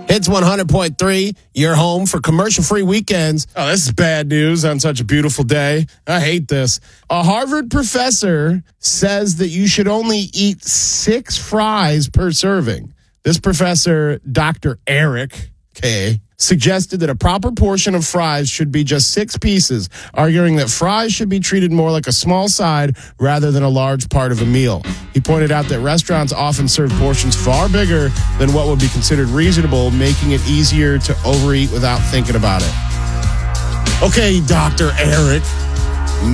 It's 100.3, your home for commercial-free weekends. Oh, this is bad news on such a beautiful day. I hate this. A Harvard professor says that you should only eat 6 fries per serving. This professor, Dr. Eric K., suggested that a proper portion of fries should be just 6 pieces, arguing that fries should be treated more like a small side rather than a large part of a meal. He pointed out that restaurants often serve portions far bigger than what would be considered reasonable, making it easier to overeat without thinking about it. Okay, Dr. Eric,